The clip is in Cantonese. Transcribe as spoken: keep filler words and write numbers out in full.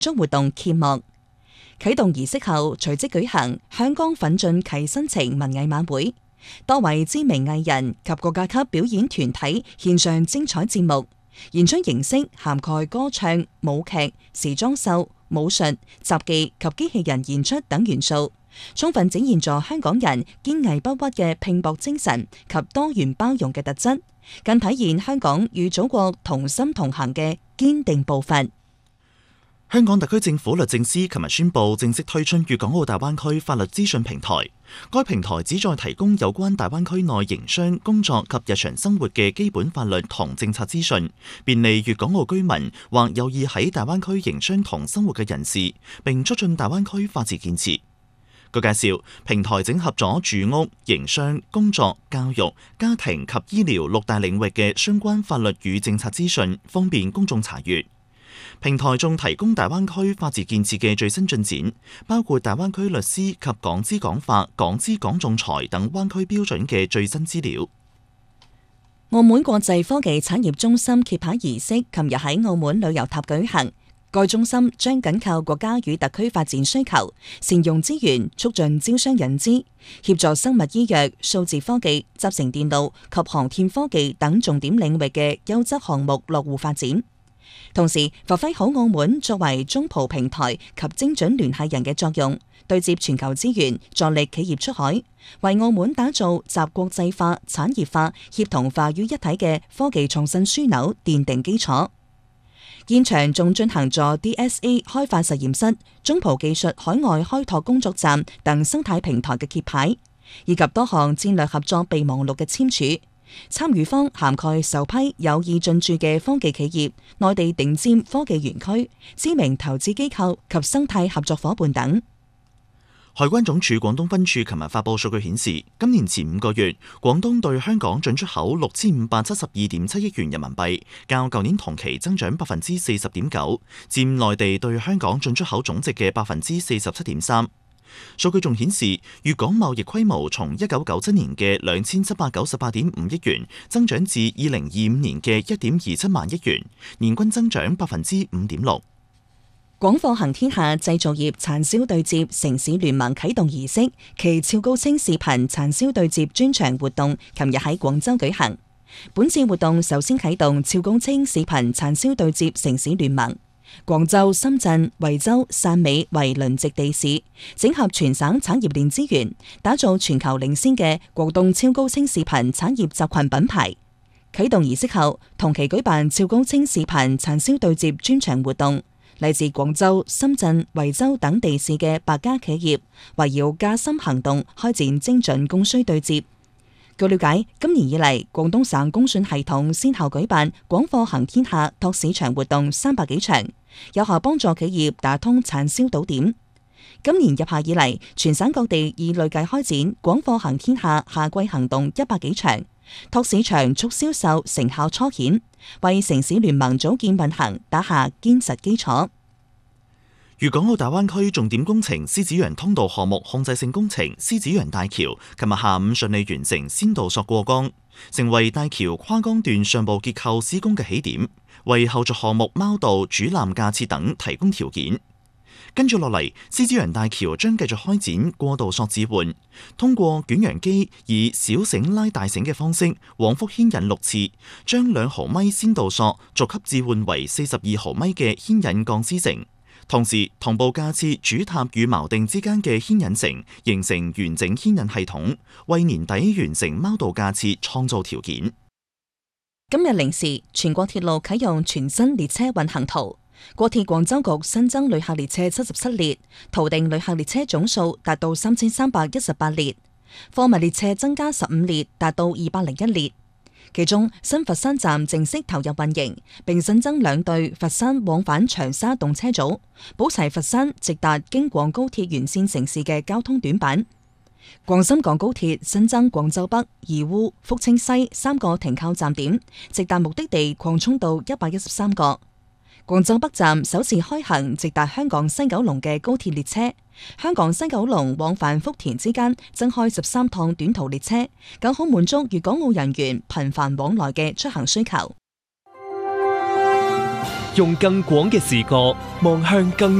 祝活動揭幕。啟動儀式後，隨即舉行香港奮進啟新程文藝晚會，多位知名藝人及國家級表演團體獻上精彩節目，演出形式涵蓋歌唱、舞劇、時裝秀、武術、雜技及機器人演出等元素，充分展現咗香港人堅毅不屈嘅拼搏精神及多元包容嘅特質，更體現香港與祖國同心同行嘅堅定步伐。 香港特區政府律政司琴日宣布正式推出粵港澳大灣區法律資訊平台。該平台旨在提供有關大灣區內營商、工作及日常生活嘅基本法律同政策資訊，便利粵港澳居民或有意喺大灣區營商同生活嘅人士，並促進大灣區法治建設。據介紹，平台整合咗住屋、營商、工作、教育、家庭及醫療六大領域嘅相關法律與政策資訊，方便公眾查閱。平台仲提供大灣區法治建設嘅最新進展，包括大灣區律師及港資港法、港資港仲裁等灣區標準嘅最新資料。 澳門國際科技產業中心揭牌儀式琴日喺澳門旅遊塔舉行。該中心將緊靠國家與特區發展需求，善用資源，促進招商引資，協助生物醫藥、數字科技、集成電路及航天科技等重點領域嘅優質項目落戶發展。同時發揮好澳門作為中葡平台及精準聯繫人嘅作用，對接全球資源，助力企業出海，為澳門打造集國際化、產業化、協同化於一體嘅科技創新樞紐奠定基礎。現場仲進行咗 D S A 開發實驗室、中葡技術海外開拓工作站等生態平台嘅揭牌，以及多項戰略合作備忘錄嘅簽署。參與方涵蓋首批有意進駐嘅科技企業、內地頂尖科技園區、知名投資機構及生態合作夥伴等。 海關總署廣東分處琴日發佈數據顯示，今年前五個月，廣東對香港進出口六千五百七十二點七億元人民幣，較舊年同期增長百分之四十點九，佔內地對香港進出口總值嘅百分之四十七點三。數據仲顯示，粵港貿易規模從一九九七年嘅兩千七百九十八點五億元增長至二零二五年嘅一點二七萬億元，年均增長百分之五點六。 廣貨行天下製造業產銷對接城市聯盟啟動儀式其超高清視頻產銷對接專場活動，琴日喺廣州舉行。本次活動首先啟動超高清視頻產銷對接城市聯盟。廣州、深圳、惠州、汕尾為輪值地市，整合全省產業鏈資源，打造全球領先嘅國動超高清視頻產業集群品牌。啟動儀式後，同期舉辦超高清視頻產銷對接專場活動。嚟自廣州、深圳、惠州等地市嘅百家企業，圍繞加深行動開展精準供需對接。據了解，今年以嚟，廣東省工信系統先後舉辦廣貨行天下拓市場活動三百幾場，有效幫助企業打通產銷島點。今年入夏以嚟，全省各地已累計開展廣貨行天下夏季行動一百幾場，拓市場促銷售成效初顯，為城市聯盟組建運行打下堅實基礎。 粵港澳大灣區重點工程獅子洋通道項目控制性工程獅子洋大橋，琴日下午順利完成先導索過江，成為大橋跨江段上部結構施工嘅起點，為後續項目貓道、主纜架設等提供條件。跟住落嚟，獅子洋大橋將繼續開展過渡索置換，通過捲揚機以小繩拉大繩嘅方式，往復牽引六次，將兩毫米先導索逐級置換為四十二毫米嘅牽引鋼絲繩。同時同步架設主塔與錨定之間嘅牽引繩，形成完整牽引系統，為年底完成貓道架設創造條件。 今日零時，全國鐵路啟用全新列車運行圖。國鐵廣州局新增旅客列車七十七列，圖定旅客列車總數達到三千三百一十八列，貨物列車增加十五列，達到二百零一列。其中，新佛山站正式投入運營，並新增兩對佛山往返長沙動車組，補齊佛山直達京廣高鐵沿線城市嘅交通短板。廣深港高鐵新增廣州北、義烏、福清西三個停靠站點，直達目的地擴充到一百一十三個。廣州北站首次開行直達香港西九龍嘅高鐵列車，香港西九龍往返福田之間增開十三趟短途列車，更好滿足粵港澳人員頻繁往來嘅出行需求。 用更廣嘅視角望向更